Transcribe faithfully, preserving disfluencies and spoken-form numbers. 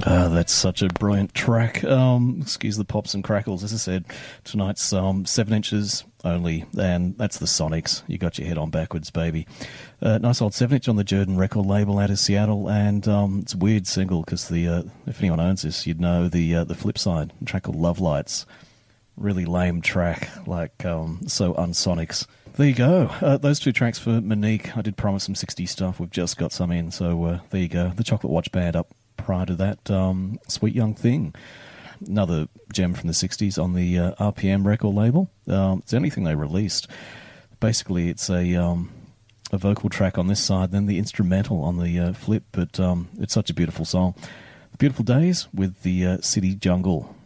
Uh, that's such a brilliant track. Um, excuse the pops and crackles. As I said, tonight's um, seven inches only, and that's the Sonics. You got your head on backwards, baby. Uh, nice old seven inch on the Jordan record label out of Seattle, and um, it's a weird single because the uh, if anyone owns this, you'd know the uh, the flip side. A track called Love Lights. Really lame track, like um, so unsonics. There you go. Uh, those two tracks for Monique. I did promise some sixties stuff. We've just got some in, so uh, there you go. The Chocolate Watch Band up prior to that, um, Sweet Young Thing. Another gem from the sixties on the uh, R P M record label. Um, it's the only thing they released. Basically, it's a um, a vocal track on this side, then the instrumental on the uh, flip, but um, it's such a beautiful song. The Beautiful Days with the uh, City Jungle.